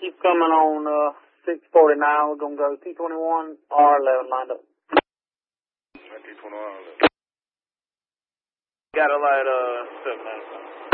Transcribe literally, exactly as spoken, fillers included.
keep coming on uh, six forty-nine. We're going to go T twenty-one, R eleven lined up. T twenty-one, R eleven. Got a light, uh, seven ninety-five.